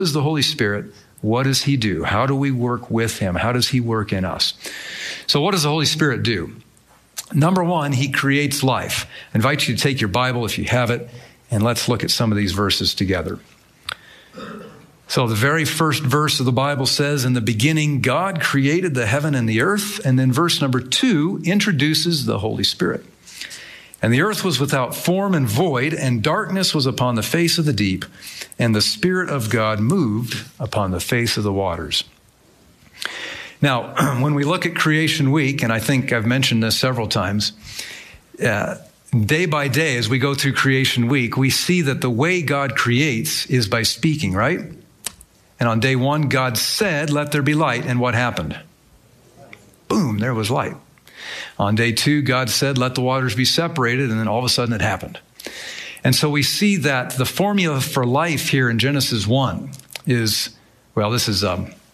is the Holy Spirit? What does he do? How do we work with him? How does he work in us? So what does the Holy Spirit do? Number one, he creates life. I invite you to take your Bible if you have it, and let's look at some of these verses together. So the very first verse of the Bible says, in the beginning, God created the heaven and the earth. And then verse number 2 introduces the Holy Spirit. And the earth was without form and void, and darkness was upon the face of the deep, and the Spirit of God moved upon the face of the waters. Now, when we look at Creation Week, and I think I've mentioned this several times, day by day as we go through Creation Week, we see that the way God creates is by speaking, right? And on day 1, God said, "Let there be light," and what happened? Boom, there was light. On day 2, God said, "Let the waters be separated," and then all of a sudden it happened. And so we see that the formula for life here in Genesis 1 is, this is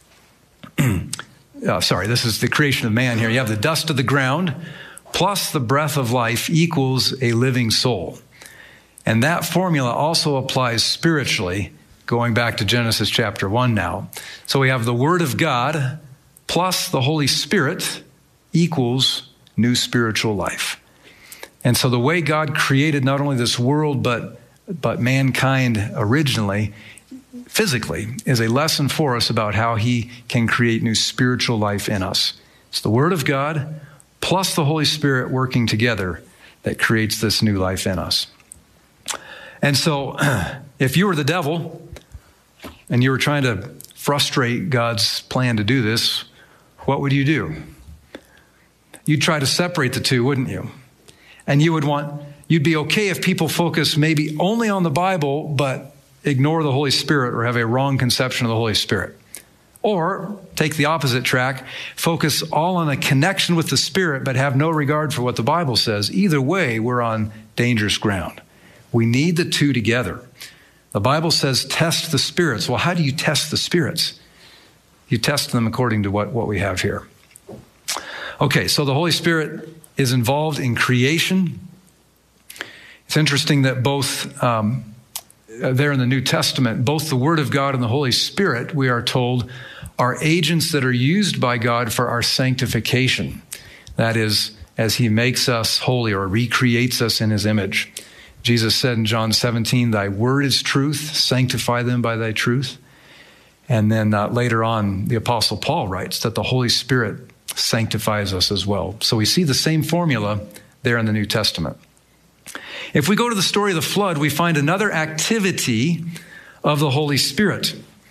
the creation of man here. You have the dust of the ground plus the breath of life equals a living soul. And that formula also applies spiritually, going back to Genesis chapter 1 now. So we have the Word of God plus the Holy Spirit equals new spiritual life. And so the way God created not only this world, but mankind originally, physically, is a lesson for us about how he can create new spiritual life in us. It's the Word of God plus the Holy Spirit working together that creates this new life in us. And so if you were the devil and you were trying to frustrate God's plan to do this, what would you do? You'd try to separate the two, wouldn't you? And you'd be okay if people focus maybe only on the Bible, but ignore the Holy Spirit or have a wrong conception of the Holy Spirit. Or take the opposite track, focus all on a connection with the Spirit, but have no regard for what the Bible says. Either way, we're on dangerous ground. We need the two together. The Bible says, test the spirits. Well, how do you test the spirits? You test them according to what we have here. Okay, so the Holy Spirit is involved in creation. It's interesting that both there in the New Testament, both the Word of God and the Holy Spirit, we are told, are agents that are used by God for our sanctification. That is, as he makes us holy or recreates us in his image. Jesus said in John 17, "Thy word is truth, sanctify them by thy truth." And then later on, the Apostle Paul writes that the Holy Spirit sanctifies us as well. So we see the same formula there in the New Testament. If we go to the story of the flood, we find another activity of the Holy Spirit.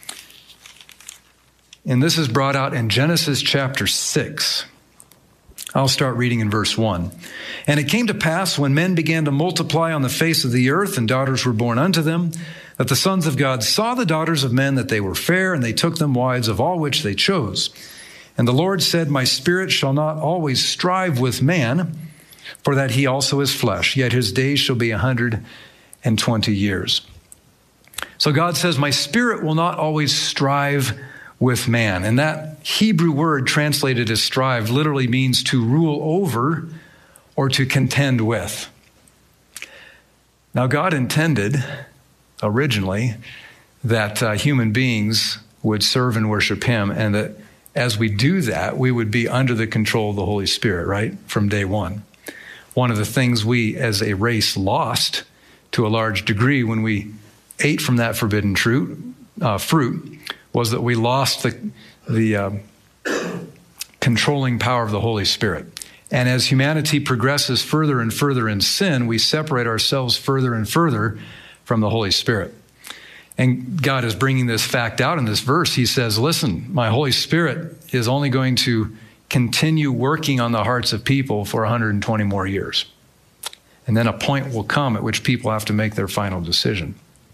And this is brought out in Genesis chapter 6. I'll start reading in verse 1. "And it came to pass when men began to multiply on the face of the earth and daughters were born unto them, that the sons of God saw the daughters of men that they were fair, and they took them wives of all which they chose. And the Lord said, My spirit shall not always strive with man, for that he also is flesh, yet his days shall be 120 years. So God says, my spirit will not always strive with man. And that Hebrew word translated as strive literally means to rule over or to contend with. Now, God intended originally that human beings would serve and worship him, and that as we do that, we would be under the control of the Holy Spirit, right, from day one. One of the things we as a race lost to a large degree when we ate from that forbidden fruit was that we lost the controlling power of the Holy Spirit. And as humanity progresses further and further in sin, we separate ourselves further and further from the Holy Spirit. And God is bringing this fact out in this verse. He says, listen, my Holy Spirit is only going to continue working on the hearts of people for 120 more years. And then a point will come at which people have to make their final decision.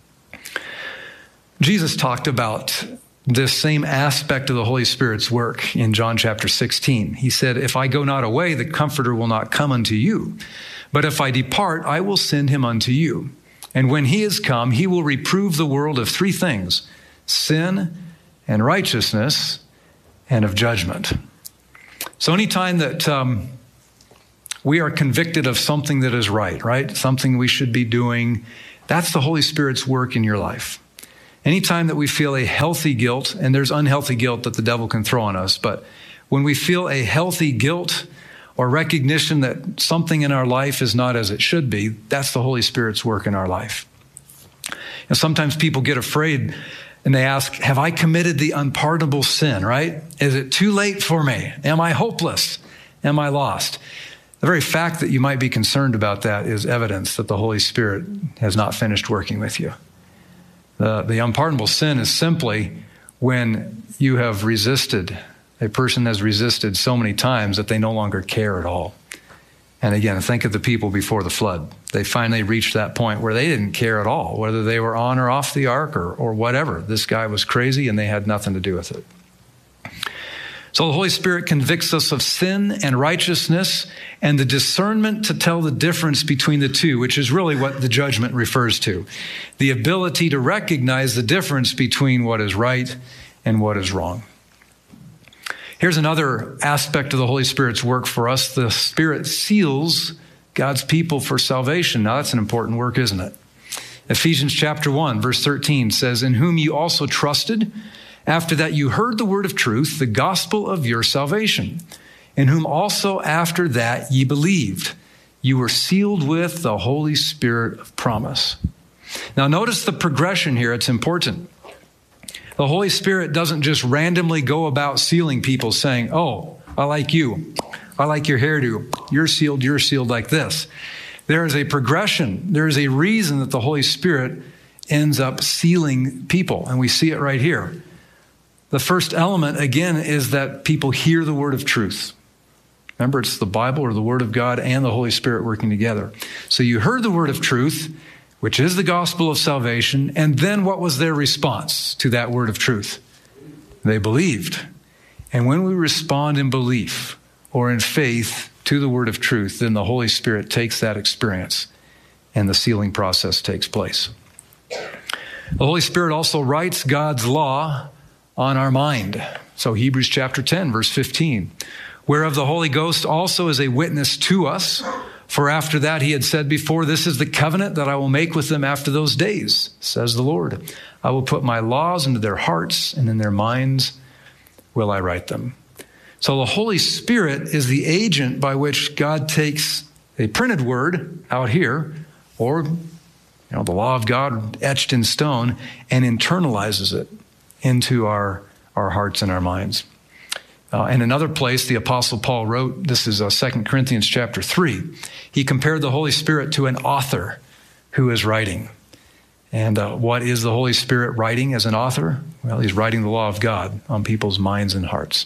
Jesus talked about this same aspect of the Holy Spirit's work in John chapter 16. He said, if I go not away, the Comforter will not come unto you. But if I depart, I will send him unto you. And when he is come, he will reprove the world of three things: sin and righteousness and of judgment. So anytime that we are convicted of something that is right? Something we should be doing, that's the Holy Spirit's work in your life. Anytime that we feel a healthy guilt, and there's unhealthy guilt that the devil can throw on us, but when we feel a healthy guilt or recognition that something in our life is not as it should be, that's the Holy Spirit's work in our life. And sometimes people get afraid and they ask, have I committed the unpardonable sin, right? Is it too late for me? Am I hopeless? Am I lost? The very fact that you might be concerned about that is evidence that the Holy Spirit has not finished working with you. The unpardonable sin is simply when you have resisted, a person has resisted so many times that they no longer care at all. And again, think of the people before the flood. They finally reached that point where they didn't care at all, whether they were on or off the ark or whatever. This guy was crazy and they had nothing to do with it. So the Holy Spirit convicts us of sin and righteousness and the discernment to tell the difference between the two, which is really what the judgment refers to. The ability to recognize the difference between what is right and what is wrong. Here's another aspect of the Holy Spirit's work for us. The Spirit seals God's people for salvation. Now that's an important work, isn't it? Ephesians chapter 1, verse 13 says, in whom you also trusted, after that you heard the word of truth, the gospel of your salvation, in whom also after that ye believed. You were sealed with the Holy Spirit of promise. Now notice the progression here. It's important. The Holy Spirit doesn't just randomly go about sealing people saying, oh, I like you. I like your hairdo. You're sealed like this. There is a progression. There is a reason that the Holy Spirit ends up sealing people, and we see it right here. The first element, again, is that people hear the word of truth. Remember, it's the Bible or the Word of God and the Holy Spirit working together. So you heard the word of truth, which is the gospel of salvation, and then what was their response to that word of truth? They believed. And when we respond in belief or in faith to the word of truth, then the Holy Spirit takes that experience and the sealing process takes place. The Holy Spirit also writes God's law on our mind. So Hebrews chapter 10, verse 15, whereof the Holy Ghost also is a witness to us. For after that he had said before, this is the covenant that I will make with them after those days, says the Lord. I will put my laws into their hearts, and in their minds will I write them. So the Holy Spirit is the agent by which God takes a printed word out here, or the law of God etched in stone, and internalizes it into our hearts and our minds. In another place, the Apostle Paul wrote, this is 2 Corinthians chapter 3, he compared the Holy Spirit to an author who is writing. And what is the Holy Spirit writing as an author? Well, he's writing the law of God on people's minds and hearts.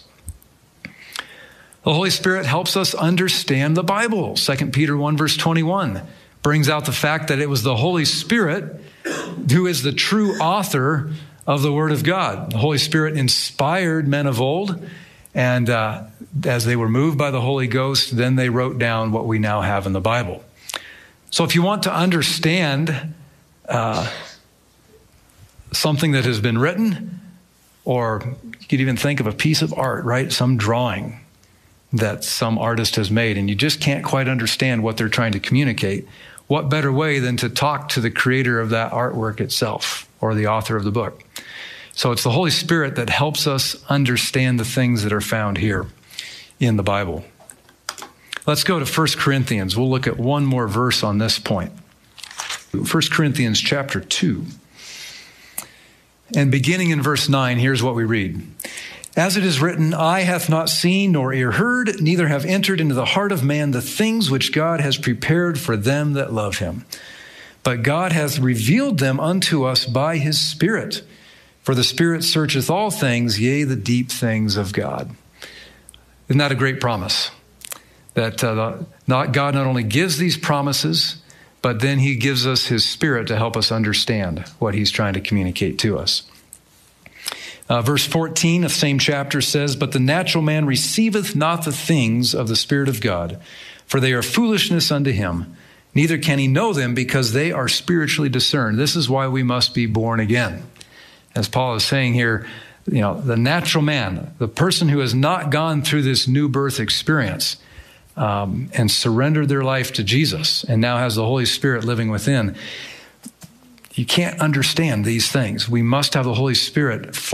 The Holy Spirit helps us understand the Bible. 2 Peter 1, verse 21 brings out the fact that it was the Holy Spirit who is the true author of the Word of God. The Holy Spirit inspired men of old, and as they were moved by the Holy Ghost, then they wrote down what we now have in the Bible. So if you want to understand something that has been written, or you could even think of a piece of art, right? Some drawing that some artist has made, and you just can't quite understand what they're trying to communicate. What better way than to talk to the creator of that artwork itself, or the author of the book? So it's the Holy Spirit that helps us understand the things that are found here in the Bible. Let's go to 1 Corinthians. We'll look at one more verse on this point. 1 Corinthians chapter 2. And beginning in verse 9, here's what we read. As it is written, eye hath not seen nor ear heard, neither have entered into the heart of man the things which God has prepared for them that love him. But God hath revealed them unto us by his Spirit. For the Spirit searcheth all things, yea, the deep things of God. Isn't that a great promise? That God not only gives these promises, but then he gives us his Spirit to help us understand what he's trying to communicate to us. Verse 14 of the same chapter says, but the natural man receiveth not the things of the Spirit of God, for they are foolishness unto him. Neither can he know them, because they are spiritually discerned. This is why we must be born again. As Paul is saying here, the natural man, the person who has not gone through this new birth experience and surrendered their life to Jesus and now has the Holy Spirit living within, You can't understand these things. We must have the Holy Spirit